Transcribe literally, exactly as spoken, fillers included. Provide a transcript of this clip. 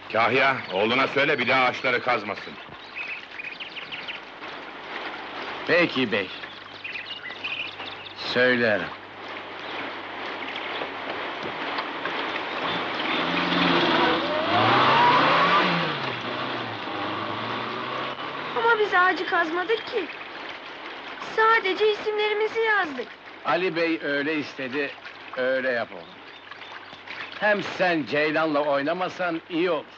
Kahya, oğluna söyle bir daha ağaçları kazmasın. Peki bey. Söylerim. Ama biz ağacı kazmadık ki. Sadece isimlerimizi yazdık. Ali bey öyle istedi, öyle yap oğlum. Hem sen Ceylan'la oynamasan iyi olur.